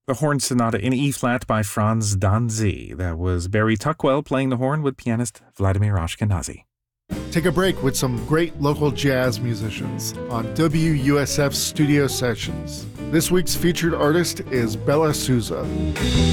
The Horn Sonata in E-flat by Franz Danzy. That was Barry Tuckwell playing the horn with pianist Vladimir Ashkenazy. Take a break with some great local jazz musicians on WUSF Studio Sessions. This week's featured artist is Bella Souza.